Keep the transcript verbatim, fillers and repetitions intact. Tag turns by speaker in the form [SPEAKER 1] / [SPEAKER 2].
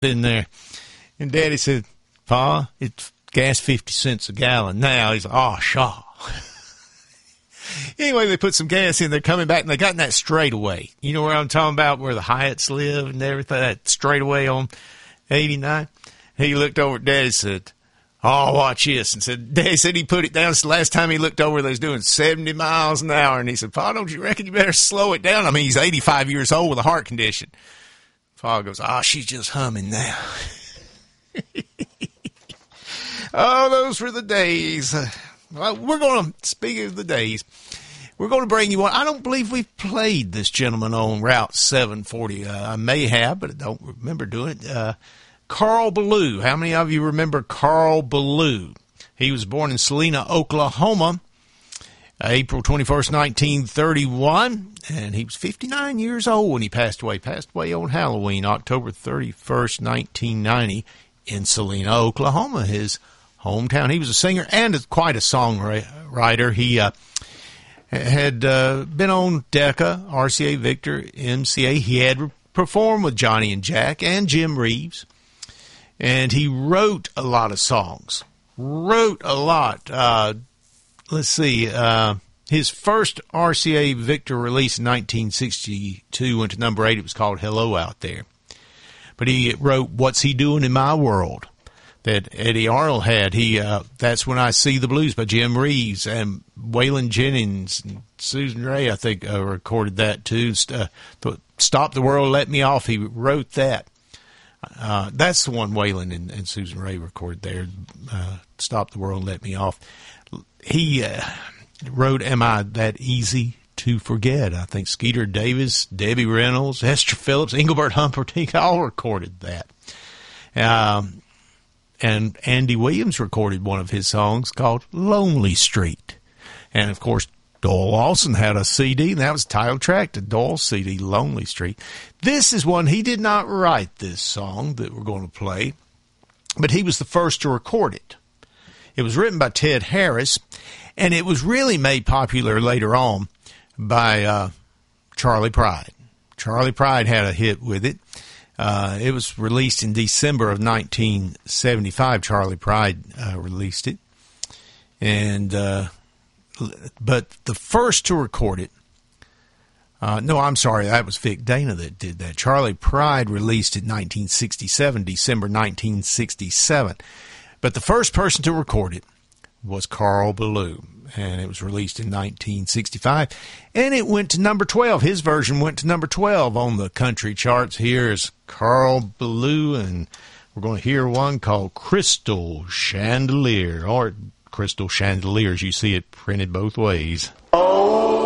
[SPEAKER 1] in there. And Daddy said, Pa, it's gas fifty cents a gallon now. He's like, oh, Shaw. Anyway, they put some gas in. They're coming back, and they got in that straightaway. You know where I'm talking about, where the Hyatts live and everything, that straightaway on eighty-nine? He looked over at Daddy and said, oh, watch this. And said, Daddy said he put it down. The last time he looked over, they was doing seventy miles an hour. And he said, Pa, don't you reckon you better slow it down? I mean, he's eighty-five years old with a heart condition. Pa goes, oh, she's just humming now. Oh, those were the days. Well, we're going to, speaking of the days, we're going to bring you one. I don't believe we've played this gentleman on Route seven forty. Uh, I may have, but I don't remember doing it. Uh, Carl Ballou. How many of you remember Carl Ballou? He was born in Salina, Oklahoma, April twenty-first, nineteen thirty-one, and he was fifty-nine years old when he passed away. Passed away on Halloween, October thirty-first, nineteen ninety, in Salina, Oklahoma, his hometown. He was a singer and quite a songwriter. He uh, had uh, been on Decca, R C A Victor, M C A. He had performed with Johnny and Jack and Jim Reeves, and he wrote a lot of songs. Wrote a lot. Uh, let's see. Uh, his first R C A Victor release in nineteen sixty-two went to number eight. It was called Hello Out There. But he wrote What's He Doing in My World that Eddie Arnold had. He uh, That's When I See the Blues by Jim Reeves, and Waylon Jennings and Susan Ray, I think, uh, recorded that too. Uh, Stop the World, Let Me Off, he wrote that. Uh, that's the one Waylon and, and Susan Ray recorded there, uh, Stop the World, Let Me Off. He uh, wrote Am I That Easy to Forget? I think Skeeter Davis, Debbie Reynolds, Esther Phillips, Engelbert Humperdinck all recorded that. Um, and Andy Williams recorded one of his songs called Lonely Street. And, of course, Doyle Lawson had a C D, and that was the title track to Doyle's C D, Lonely Street. This is one, he did not write this song that we're going to play, but he was the first to record it. It was written by Ted Harris, and it was really made popular later on by uh, Charley Pride. Charley Pride had a hit with it. Uh, it was released in December of nineteen seventy-five. Charley Pride uh, released it. And uh, but the first to record it, uh, no, I'm sorry, that was Vic Dana that did that. Charley Pride released it in nineteen sixty-seven, December nineteen sixty-seven. But the first person to record it was Carl Ballou, and it was released in nineteen sixty-five, and it went to number twelve. His version went to number twelve on the country charts. Here's Carl Ballou, and we're going to hear one called Crystal Chandelier, or Crystal Chandeliers. You see it printed both ways.
[SPEAKER 2] Oh.